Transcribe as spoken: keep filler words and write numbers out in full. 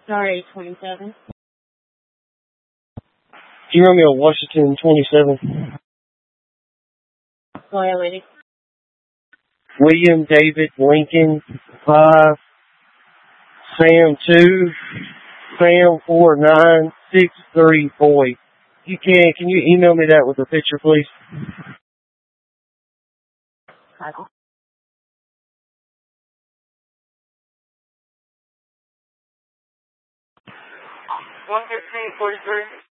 Star eight twenty-seven. G Romeo Washington twenty-seven. Go ahead, lady. William David Lincoln five. Sam two. Sam four nine six three four. You can, can you email me that with a picture, please? Michael. one fifteen forty-three.